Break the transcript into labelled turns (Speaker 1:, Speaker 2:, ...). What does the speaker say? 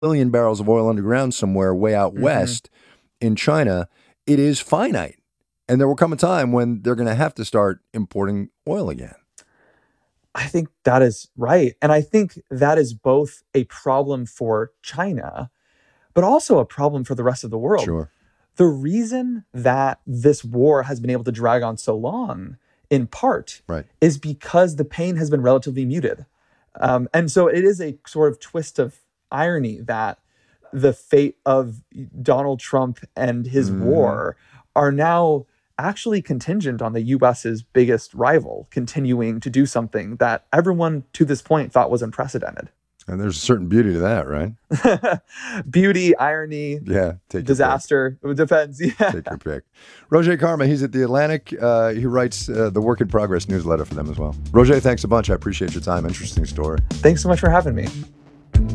Speaker 1: billion barrels of oil underground somewhere way out west in China, it is finite. And there will come a time when they're going to have to start importing oil again.
Speaker 2: I think that is right. And I think that is both a problem for China, but also a problem for the rest of the world.
Speaker 1: Sure.
Speaker 2: The reason that this war has been able to drag on so long, in part,
Speaker 1: Right.
Speaker 2: is because the pain has been relatively muted. And so it is a sort of twist of irony that the fate of Donald Trump and his war are now actually contingent on the US's biggest rival continuing to do something that everyone to this point thought was unprecedented.
Speaker 1: And there's a certain beauty to that, right?
Speaker 2: Beauty, irony,
Speaker 1: Yeah. Take
Speaker 2: disaster. It depends.
Speaker 1: your pick. Take your pick. Roger Karma, he's at The Atlantic. He writes the Work in Progress newsletter for them as well. Roger, thanks a bunch. I appreciate your time. Interesting story.
Speaker 2: Thanks so much for having me.